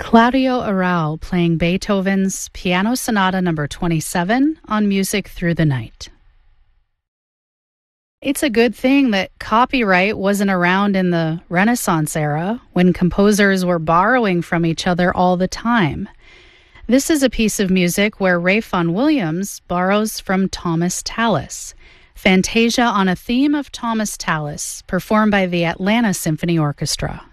Claudio Arrau playing Beethoven's Piano Sonata No. 27 on Music Through the Night. It's a good thing that copyright wasn't around in the Renaissance era, when composers were borrowing from each other all the time. This is a piece of music where Ralph Vaughan Williams borrows from Thomas Tallis, Fantasia on a theme of Thomas Tallis, performed by the Atlanta Symphony Orchestra.